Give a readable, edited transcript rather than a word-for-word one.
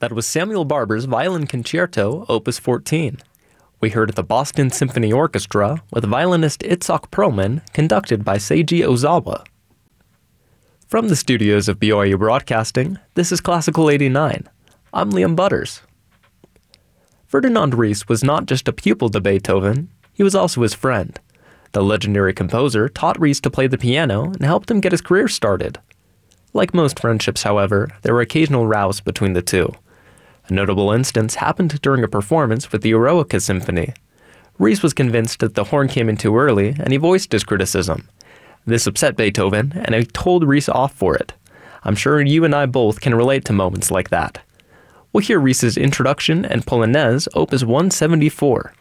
That was Samuel Barber's Violin Concerto, Opus 14. We heard the Boston Symphony Orchestra with violinist Itzhak Perlman, conducted by Seiji Ozawa. From the studios of BYU Broadcasting, this is Classical 89. I'm Liam Butters. Ferdinand Ries was not just a pupil to Beethoven, he was also his friend. The legendary composer taught Ries to play the piano and helped him get his career started. Like most friendships, however, there were occasional rows between the two. A notable instance happened during a performance with the Eroica Symphony. Ries was convinced that the horn came in too early, and he voiced his criticism. This upset Beethoven, and he told Ries off for it. I'm sure you and I both can relate to moments like that. We'll hear Ries's Introduction and Polonaise, Opus 174.